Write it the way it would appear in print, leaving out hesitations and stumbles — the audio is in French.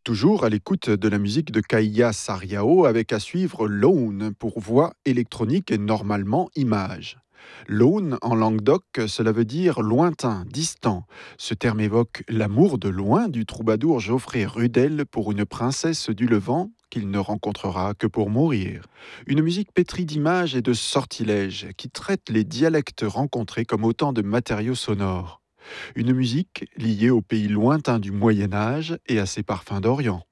Toujours à l'écoute de la musique de Kaya Sariao avec à suivre Lone pour voix électronique et normalement image. Lone en Languedoc, cela veut dire lointain, distant. Ce terme évoque l'amour de loin du troubadour Geoffrey Rudel pour une princesse du Levant qu'il ne rencontrera que pour mourir. Une musique pétrie d'images et de sortilèges qui traite les dialectes rencontrés comme autant de matériaux sonores. Une musique liée aux pays lointains du Moyen Âge et à ses parfums d'Orient.